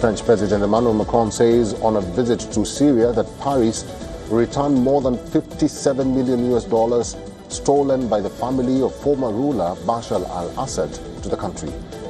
French President Emmanuel Macron says on a visit to Syria that Paris returned more than $57 million stolen by the family of former ruler Bashar al-Assad to the country.